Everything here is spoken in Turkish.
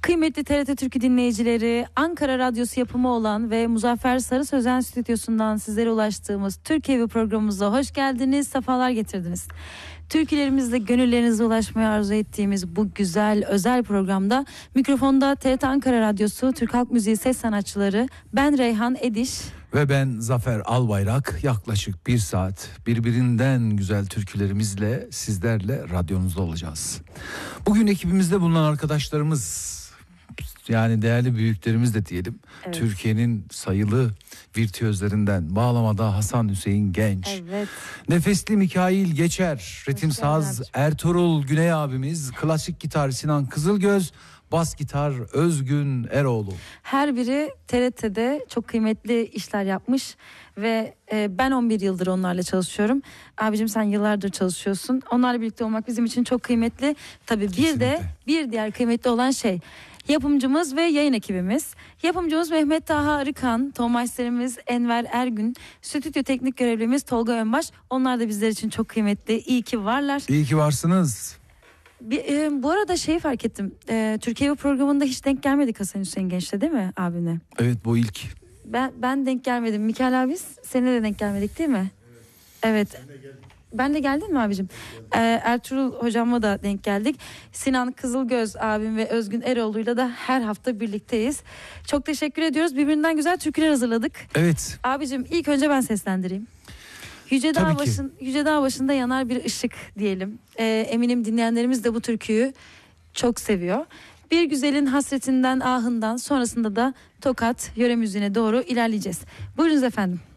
Kıymetli TRT Türkü dinleyicileri, Ankara Radyosu yapımı olan ve Muzaffer Sarı Sözen stüdyosundan sizlere ulaştığımız Türk Evi programımıza hoş geldiniz, sefalar getirdiniz. Türkülerimizle gönüllerinize ulaşmaya arzu ettiğimiz bu güzel özel programda mikrofonda TRT Ankara Radyosu Türk Halk Müziği ses sanatçıları, ben Reyhan Ediş ve ben Zafer Albayrak, yaklaşık 1 saat birbirinden güzel türkülerimizle sizlerle radyonuzda olacağız. Bugün ekibimizde bulunan arkadaşlarımız, yani değerli büyüklerimiz de diyelim. Evet. Türkiye'nin sayılı virtüözlerinden bağlamada Hasan Hüseyin Genç, evet. Nefesli Mikail Geçer, ritimsaz Ertuğrul Güney abimiz, klasik gitar Sinan Kızılgöz, bas gitar Özgün Eroğlu. Her biri TRT'de çok kıymetli işler yapmış ve ben 11 yıldır onlarla çalışıyorum. Abicim sen yıllardır çalışıyorsun. Onlarla birlikte olmak bizim için çok kıymetli. Tabii Kesinlikle. bir diğer kıymetli olan şey yapımcımız ve yayın ekibimiz. Yapımcımız Mehmet Taha Arıkan, tonmeisterimiz Enver Ergün, stüdyo teknik görevlimiz Tolga Önbaş. Onlar da bizler için çok kıymetli. İyi ki varlar. İyi ki varsınız. Bu arada şeyi fark ettim. Türkiye programında hiç denk gelmedik Hasan Hüseyin Genç'le, değil mi abine? Evet, bu ilk. Ben denk gelmedim. Mikael abi seninle de denk gelmedik değil mi? Evet. Ben de geldin mi abicim? Ertuğrul hocamla da denk geldik. Sinan Kızılgöz abim ve Özgün Eroğlu'yla da her hafta birlikteyiz. Çok teşekkür ediyoruz. Birbirinden güzel türküler hazırladık. Evet. Abicim ilk önce ben seslendireyim. Yüce Dağ başında yanar bir ışık diyelim. Eminim dinleyenlerimiz de bu türküyü çok seviyor. Bir güzelin hasretinden, ahından, sonrasında da Tokat yöre müziğine doğru ilerleyeceğiz. Buyurunuz efendim.